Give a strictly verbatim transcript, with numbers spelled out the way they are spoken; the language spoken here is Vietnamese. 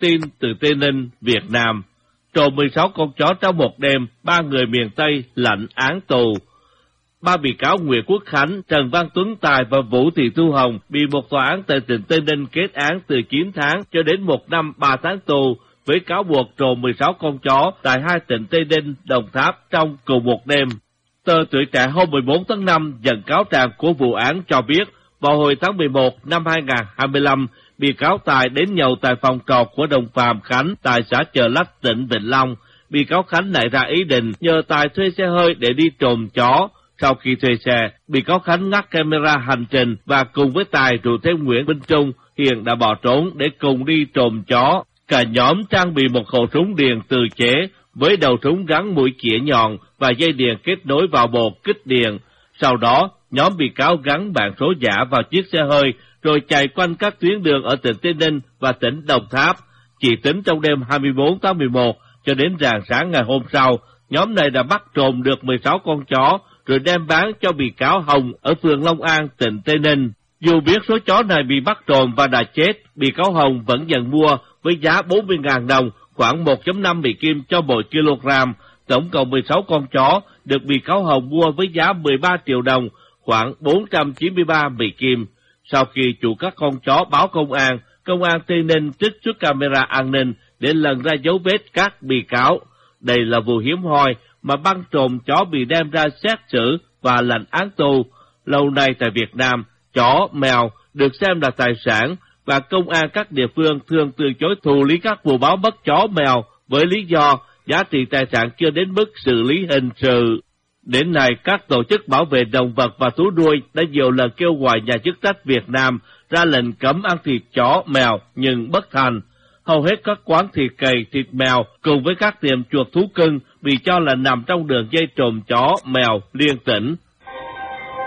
tin từ Tây Ninh, Việt Nam. Trộm mười sáu con chó trong một đêm, ba người miền Tây lãnh án tù. Ba bị cáo Nguyễn Quốc Khánh, Trần Văn Tuấn Tài và Vũ Thị Thu Hồng bị một tòa án tại tỉnh Tây Ninh kết án từ chín tháng cho đến một năm ba tháng tù với cáo buộc trộm mười sáu con chó tại hai tỉnh Tây Ninh, Đồng Tháp trong cùng một đêm. Tờ Tuổi Trẻ hôm mười bốn tháng năm dẫn cáo trạng của vụ án cho biết, vào hồi tháng mười một năm hai nghìn không trăm hai mươi lăm, bị cáo Tài đến nhậu tại phòng trọ của đồng phạm Khánh tại xã Chợ Lách, tỉnh Vĩnh Long. Bị cáo Khánh nảy ra ý định nhờ Tài thuê xe hơi để đi trộm chó. Sau khi thuê xe, bị cáo Khánh ngắt camera hành trình và cùng với Tài rủ thêm Nguyễn Minh Trung, hiện đã bỏ trốn để cùng đi trộm chó. Cả nhóm trang bị một khẩu súng điện tự chế với đầu súng gắn mũi chĩa nhọn và dây điện kết nối vào bộ kích điện. Sau đó, nhóm bị cáo gắn bảng số giả vào chiếc xe hơi rồi chạy quanh các tuyến đường ở tỉnh Tây Ninh và tỉnh Đồng Tháp. Chỉ tính trong đêm hai mươi bốn tháng mười một cho đến rạng sáng ngày hôm sau, nhóm này đã bắt trộm được mười sáu con chó rồi đem bán cho bị cáo Hồng ở phường Long An, tỉnh Tây Ninh. Dù biết số chó này bị bắt trộm và đã chết, bị cáo Hồng vẫn dần mua với giá bốn mươi nghìn đồng, khoảng một phẩy năm Mỹ Kim cho mỗi kg. Tổng cộng mười sáu con chó được bị cáo Hồng mua với giá mười ba triệu đồng, khoảng bốn trăm chín mươi ba Mỹ Kim. Sau khi chủ các con chó báo công an, công an Tây Ninh trích xuất camera an ninh để lần ra dấu vết các bị cáo. Đây là vụ hiếm hoi mà băng trộm chó bị đem ra xét xử và lãnh án tù. Lâu nay tại Việt Nam, chó, mèo được xem là tài sản và công an các địa phương thường từ chối thụ lý các vụ báo mất chó mèo với lý do giá trị tài sản chưa đến mức xử lý hình sự. Đến nay, các tổ chức bảo vệ động vật và thú nuôi đã nhiều lần kêu gọi nhà chức trách Việt Nam ra lệnh cấm ăn thịt chó, mèo nhưng bất thành. Hầu hết các quán thịt cầy, thịt mèo cùng với các tiệm chuột thú cưng bị cho là nằm trong đường dây trộm chó, mèo liên tỉnh.